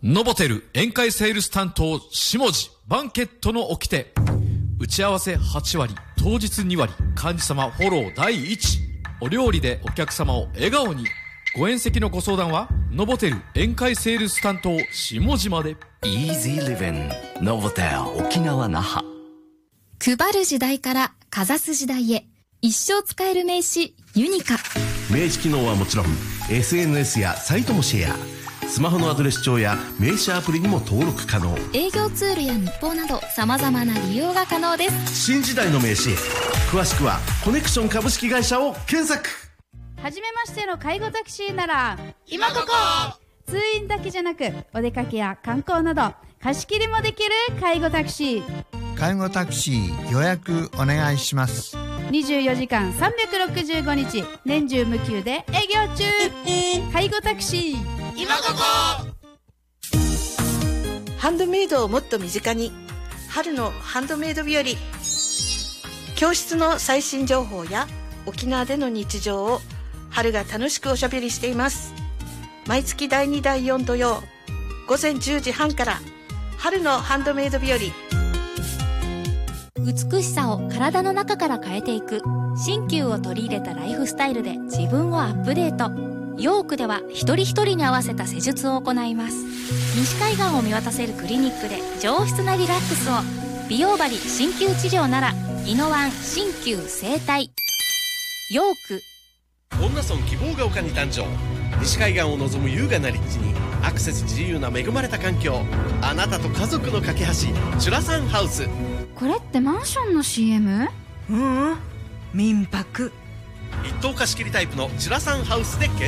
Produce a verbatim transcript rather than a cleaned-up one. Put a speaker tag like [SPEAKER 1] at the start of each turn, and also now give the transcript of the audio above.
[SPEAKER 1] ノボテル宴会セールス担当下地バンケットの掟。打ち合わせはちわり、当日にわり、幹事様フォローだいいち。お料理でお客様を笑顔に。ご宴席のご相談はノボテル宴会セールス担当下地まで。
[SPEAKER 2] Easy Living ノボテル沖縄那覇。
[SPEAKER 3] 配る時代からかざす時代へ、一生使える名刺ユニカ。
[SPEAKER 4] 名刺機能はもちろん エスエヌエス やサイトもシェア。スマホのアドレス帳や名刺アプリにも登録可能。
[SPEAKER 3] 営業ツールや日報など様々な利用が可能です。
[SPEAKER 4] 新時代の名刺、詳しくはコネクション株式会社を検索。
[SPEAKER 5] はじめましての介護タクシーなら今ここ。通院だけじゃなくお出かけや観光など貸し切りもできる介護タクシー。
[SPEAKER 6] 介護タクシー予約お願いします。
[SPEAKER 5] にじゅうよじかんさんびゃくろくじゅうごにち年中無休で営業中。介護タクシー今ここ。
[SPEAKER 7] ハンドメイドをもっと身近に、春のハンドメイド日和。教室の最新情報や沖縄での日常を春が楽しくおしゃべりしています。毎月だいにだいよん土曜午前じゅうじはんから春のハンドメイド日和。
[SPEAKER 8] 美しさを体の中から変えていく新旧を取り入れたライフスタイルで自分をアップデート。ヨークでは一人一人に合わせた施術を行います。西海岸を見渡せるクリニックで上質なリラックスを。美容針鍼灸治療ならイノワン鍼灸整体。ヨーク。
[SPEAKER 9] 恩納村希望が丘に誕生。西海岸を望む優雅な立地にアクセス自由な恵まれた環境。あなたと家族の架け橋、チュラサンハウス。
[SPEAKER 5] これってマンションの シーエム？
[SPEAKER 10] うん、民泊。
[SPEAKER 9] 一棟貸し切りタイプのチュラサンハウスで検